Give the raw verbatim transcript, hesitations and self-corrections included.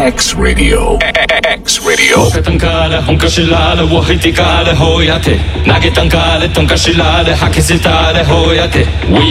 X Radio. X Radio. 僕たんから本かしらでを引いてからほやて投げたんからとんかしらで吐き捨てたでほやて We